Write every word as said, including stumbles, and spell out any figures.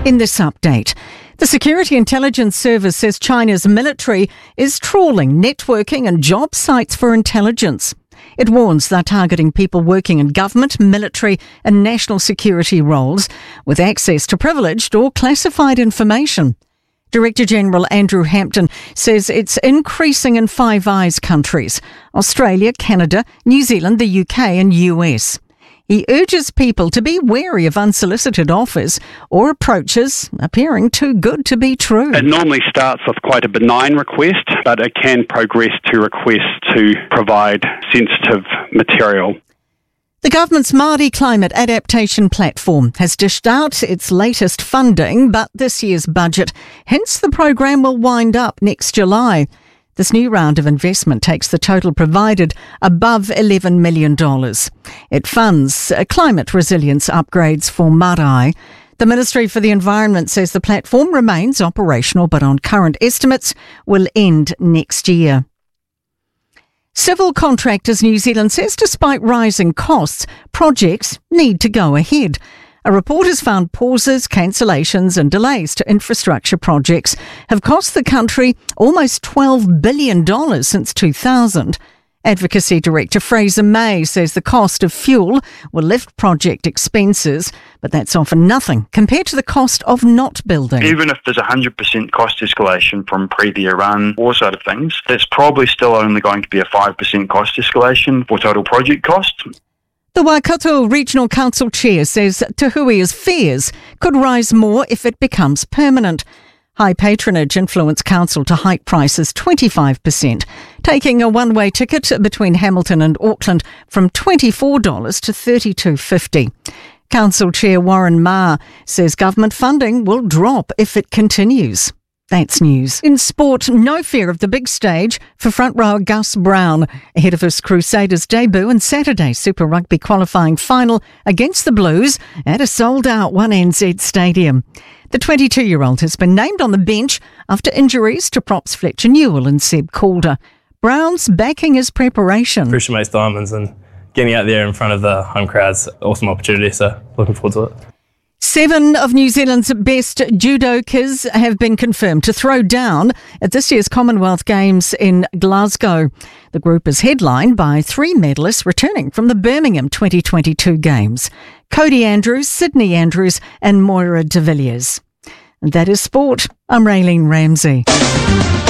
In this update, the Security Intelligence Service says China's military is trawling networking and job sites for intelligence. It warns they're targeting people working in government, military and national security roles with access to privileged or classified information. Director General Andrew Hampton says it's increasing in Five Eyes countries: Australia, Canada, New Zealand, the U K and U S. He urges people to be wary of unsolicited offers or approaches appearing too good to be true. It normally starts with quite a benign request, but it can progress to requests to provide sensitive material. The government's Māori Climate Adaptation Platform has dished out its latest funding, but this year's budget hints the program will wind up next July. This new round of investment takes the total provided above eleven million dollars. It funds climate resilience upgrades for marae. The Ministry for the Environment says the platform remains operational, but on current estimates will end next year. Civil Contractors New Zealand says despite rising costs, projects need to go ahead. A report has found pauses, cancellations and delays to infrastructure projects have cost the country almost twelve billion dollars since two thousand. Advocacy Director Fraser May says the cost of fuel will lift project expenses, but that's often nothing compared to the cost of not building. Even if there's one hundred percent cost escalation from pre-the-Iran war side of things, that's probably still only going to be a five percent cost escalation for total project cost. The Waikato Regional Council Chair says Te Huia's fears could rise more if it becomes permanent. High patronage influenced council to hike prices twenty-five percent, taking a one-way ticket between Hamilton and Auckland from twenty-four dollars to thirty-two dollars fifty. Council Chair Warren Ma says government funding will drop if it continues. That's news. In sport, no fear of the big stage for front rower Gus Brown ahead of his Crusaders debut in Saturday's Super Rugby qualifying final against the Blues at a sold-out one N Z stadium. The twenty-two-year-old has been named on the bench after injuries to props Fletcher Newell and Seb Calder. Brown's backing his preparation. Pressure makes diamonds, and getting out there in front of the home crowd's an awesome opportunity, so looking forward to it. Seven of New Zealand's best judokas have been confirmed to throw down at this year's Commonwealth Games in Glasgow. The group is headlined by three medalists returning from the Birmingham twenty twenty-two Games: Cody Andrews, Sydney Andrews and Moira de Villiers. And that is sport. I'm Raylene Ramsey.